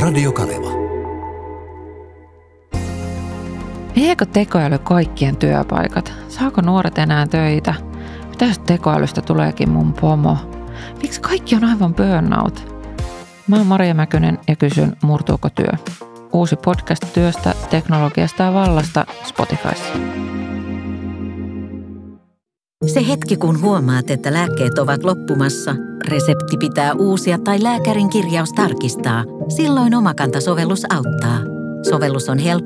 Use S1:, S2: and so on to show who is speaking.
S1: Radio Kaleva.
S2: Viekö tekoäly kaikkien työpaikat? Saako nuoret enää töitä? Mitä jos tekoälystä tuleekin mun pomo? Miksi kaikki on aivan burnout? Mä oon Maria Mäkynen ja kysyn, murtuuko työ? Uusi podcast työstä, teknologiasta ja vallasta Spotifyssa.
S3: Se hetki, kun huomaat, että lääkkeet ovat loppumassa, resepti pitää uusia tai lääkärin kirjaus tarkistaa, silloin Omakanta-sovellus auttaa. Sovellus on helppo